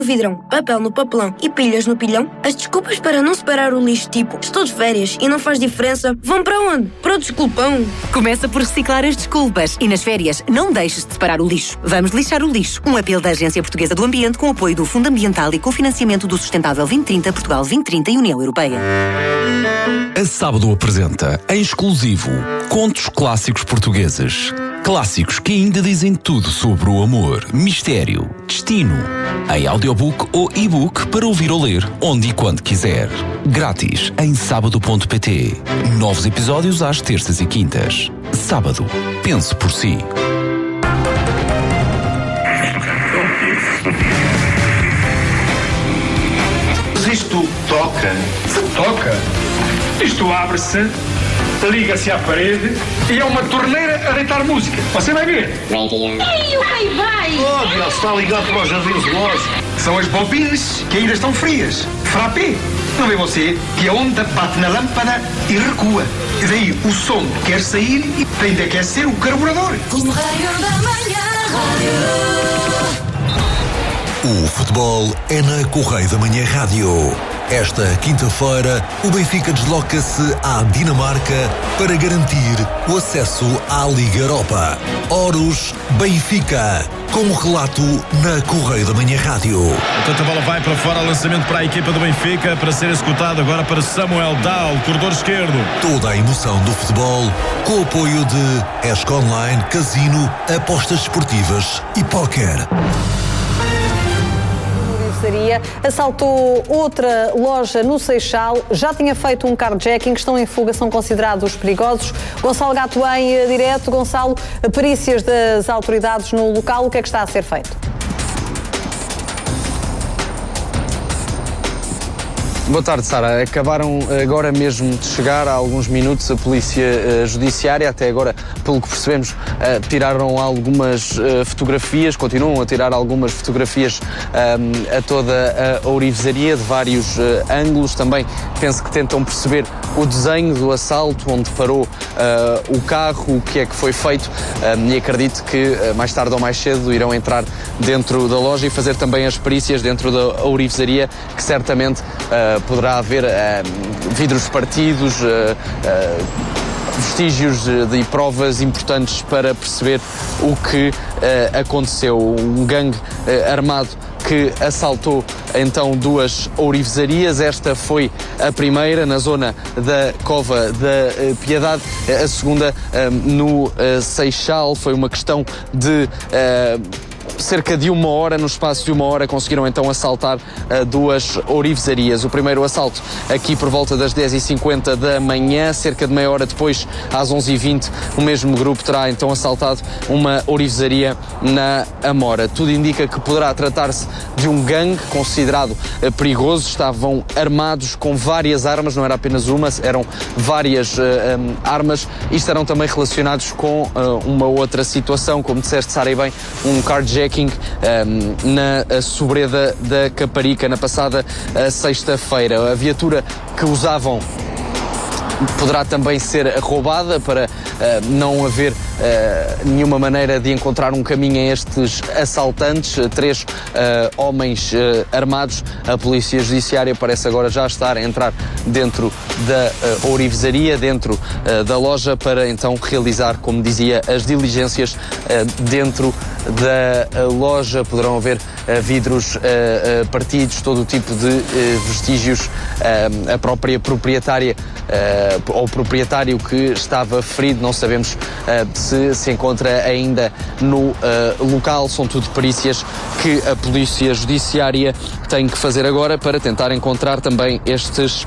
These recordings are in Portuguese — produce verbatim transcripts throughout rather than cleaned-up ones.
vidrão, papel no papelão e pilhas no pilhão, as desculpas para não separar o lixo, tipo estou de férias e não faz diferença, vão para onde? Para o desculpão. Começa por reciclar as desculpas e nas férias não deixes de separar o lixo. Vamos lixar o lixo. Um apelo da Agência Portuguesa do Ambiente com apoio do Fundo Ambiental e cofinanciamento do Sustentável vinte trinta, Portugal vinte trinta e União Europeia. A Sábado apresenta, em exclusivo, contos clássicos portugueses. Clássicos que ainda dizem tudo sobre o amor, mistério, destino. Em audiobook ou e-book para ouvir ou ler, onde e quando quiser. Grátis em sábado ponto pt. Novos episódios às terças e quintas. Sábado. Pense por si. Isto toca. Se toca. Isto abre-se, liga-se à parede e é uma torneira a deitar música. Você vai ver. Ei, o rei vai! Oh, Deus, está ligado para o jardim zoológico. São as bobines que ainda estão frias. Frappé. Não vê você que a onda bate na lâmpada e recua. E daí o som quer sair e tem de aquecer o carburador. Correio da Manhã Rádio. O futebol é na Correio da Manhã Rádio. Esta quinta-feira, o Benfica desloca-se à Dinamarca para garantir o acesso à Liga Europa. Horus Benfica, com o relato na Correio da Manhã Rádio. Portanto, a bola vai para fora, lançamento para a equipa do Benfica, para ser executado agora para Samuel Dahl, corredor esquerdo. Toda a emoção do futebol, com o apoio de Esco Online, Casino, apostas esportivas e póquer. Assaltou outra loja no Seixal, já tinha feito um carjacking, estão em fuga, são considerados perigosos. Gonçalo Gato em direto. Gonçalo, perícias das autoridades no local, o que é que está a ser feito? Boa tarde, Sara. Acabaram agora mesmo de chegar há alguns minutos a Polícia uh, Judiciária. Até agora, pelo que percebemos, uh, tiraram algumas uh, fotografias, continuam a tirar algumas fotografias um, a toda a ourivesaria de vários uh, ângulos. Também penso que tentam perceber o desenho do assalto, onde parou uh, o carro, o que é que foi feito, um, e acredito que uh, mais tarde ou mais cedo irão entrar dentro da loja e fazer também as perícias dentro da ourivesaria, que certamente uh, poderá haver uh, vidros partidos, uh, uh, vestígios de, de provas importantes para perceber o que uh, aconteceu. Um gangue uh, armado que assaltou então duas ourivesarias. Esta foi a primeira na zona da Cova da Piedade, a segunda uh, no uh, Seixal. Foi uma questão de uh, cerca de uma hora, no espaço de uma hora, conseguiram então assaltar uh, duas ourivesarias. O primeiro assalto aqui por volta das dez e cinquenta da manhã, cerca de meia hora depois, às onze e vinte, o mesmo grupo terá então assaltado uma ourivesaria na Amora. Tudo indica que poderá tratar-se de um gangue considerado uh, perigoso. Estavam armados com várias armas, não era apenas uma, eram várias uh, um, armas, e estarão também relacionados com uh, uma outra situação, como disseste, Sara, e bem, um carjacking um, na Sobreda da Caparica na passada sexta-feira. A viatura que usavam poderá também ser roubada para uh, não haver uh, nenhuma maneira de encontrar um caminho a estes assaltantes. Três uh, homens uh, armados. A Polícia Judiciária parece agora já estar a entrar dentro da uh, ourivesaria, dentro uh, da loja, para então realizar, como dizia, as diligências uh, dentro da uh, loja. Poderão haver uh, vidros uh, uh, partidos, todo o tipo de uh, vestígios. Uh, a própria proprietária uh, ou proprietário que estava ferido, não sabemos uh, se se encontra ainda no uh, local. São tudo perícias que a Polícia Judiciária tem que fazer agora para tentar encontrar também estes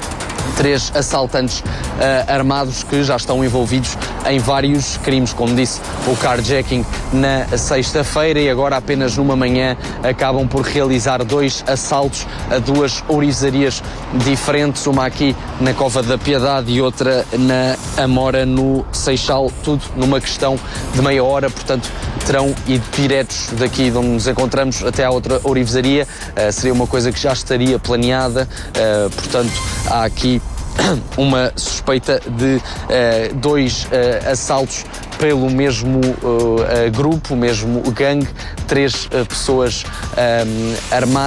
três assaltantes uh, armados que já estão envolvidos em vários crimes, como disse, o carjacking na sexta-feira, e agora apenas numa manhã acabam por realizar dois assaltos a duas ourivesarias diferentes, uma aqui na Cova da Piedade e outra na Amora, no Seixal, tudo numa questão de meia hora. Portanto, terão ido diretos daqui de onde nos encontramos até à outra ourivesaria. Uh, seria uma coisa que já estaria planeada, uh, portanto, há aqui uma suspeita de uh, dois uh, assaltos pelo mesmo uh, grupo, o mesmo gangue, três uh, pessoas um, armadas.